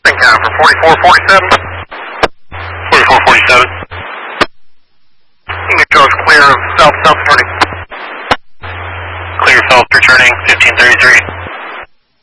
Thank you for 4447. 4447. Control is clear of south-south turning. Clear south returning 1533.